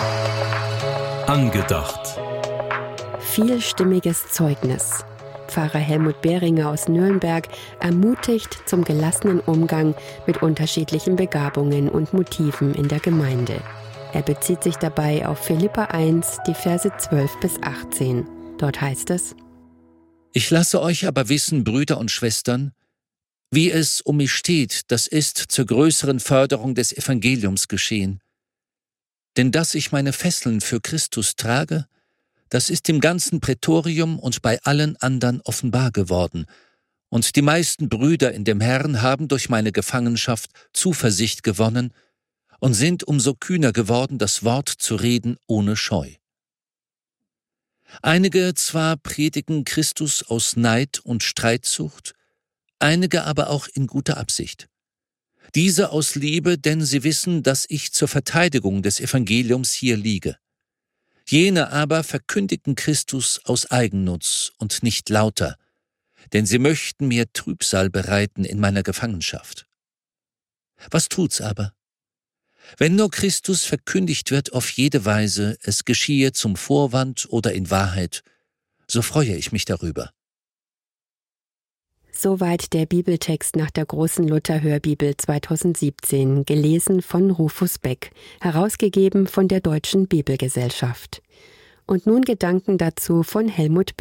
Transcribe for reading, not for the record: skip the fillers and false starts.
Angedacht. Vielstimmiges Zeugnis. Pfarrer Helmut Behringer aus Nürnberg ermutigt zum gelassenen Umgang mit unterschiedlichen Begabungen und Motiven in der Gemeinde. Er bezieht sich dabei auf Philipper 1, die Verse 12 bis 18. Dort heißt es: Ich lasse euch aber wissen, Brüder und Schwestern, wie es um mich steht, das ist zur größeren Förderung des Evangeliums geschehen. Denn dass ich meine Fesseln für Christus trage, das ist im ganzen Prätorium und bei allen anderen offenbar geworden. Und die meisten Brüder in dem Herrn haben durch meine Gefangenschaft Zuversicht gewonnen und sind umso kühner geworden, das Wort zu reden ohne Scheu. Einige zwar predigen Christus aus Neid und Streitsucht, einige aber auch in guter Absicht. Diese aus Liebe, denn sie wissen, dass ich zur Verteidigung des Evangeliums hier liege. Jene aber verkündigen Christus aus Eigennutz und nicht lauter, denn sie möchten mir Trübsal bereiten in meiner Gefangenschaft. Was tut's aber? Wenn nur Christus verkündigt wird auf jede Weise, es geschehe zum Vorwand oder in Wahrheit, so freue ich mich darüber. Soweit der Bibeltext nach der großen Luther-Hörbibel 2017, gelesen von Rufus Beck, herausgegeben von der Deutschen Bibelgesellschaft. Und nun Gedanken dazu von Helmut